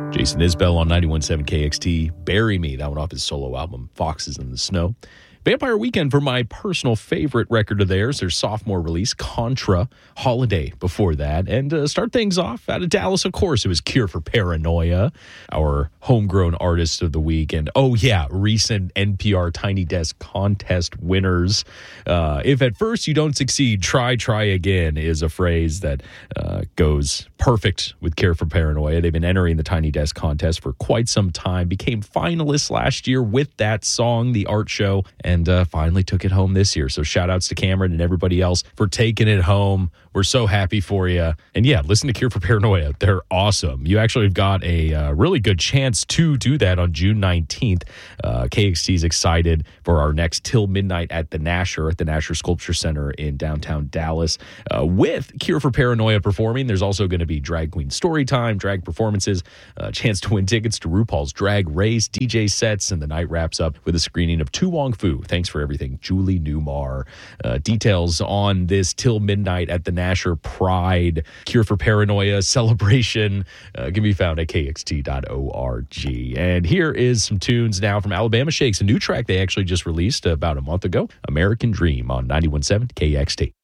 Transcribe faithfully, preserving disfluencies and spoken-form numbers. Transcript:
Jason Isbell on ninety-one point seven K X T. Bury Me, that one off his solo album, Foxes in the Snow. Vampire Weekend for my personal favorite record of theirs, their sophomore release, Contra. Holiday before that. And to uh, start things off, out of Dallas, of course, it was Cure for Paranoia, our homegrown artist of the week. And, oh, yeah, recent N P R Tiny Desk contest winners. Uh, if at first you don't succeed, try, try again is a phrase that uh, goes perfect with Cure for Paranoia. They've been entering the Tiny Desk contest for quite some time, became finalists last year with that song, The Art Show, and uh, finally took it home this year. So shout outs to Cameron and everybody else for taking it home. We're so happy for you. And yeah, listen to Cure for Paranoia. They're awesome. You actually have got a uh, really good chance to do that on June nineteenth. Uh, K X T is excited for our next Till Midnight at the Nasher, at the Nasher Sculpture Center in downtown Dallas. Uh, with Cure for Paranoia performing, there's also going to be drag queen story time, drag performances, a chance to win tickets to RuPaul's Drag Race, D J sets, and the night wraps up with a screening of Tu Wong Fu. Thanks for everything, Julie Newmar. Uh, details on this Till Midnight at the Nasher Pride Cure for Paranoia celebration uh, can be found at K X T dot org. And here is some tunes now from Alabama Shakes, a new track they actually just released about a month ago, American Dream on ninety-one point seven K X T.